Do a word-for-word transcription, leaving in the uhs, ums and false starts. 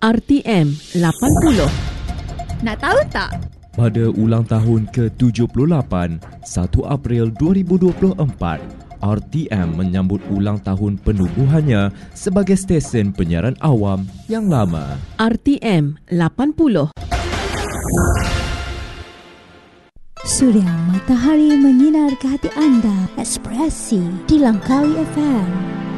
R T M lapan puluh. Nak tahu tak? Pada ulang tahun ke tujuh puluh lapan, satu April dua ribu dua puluh empat, R T M menyambut ulang tahun penubuhannya sebagai stesen penyiaran awam yang lama. R T M lapan puluh. Suria matahari menyinar ke hati anda. Ekspresi di Langkawi F M.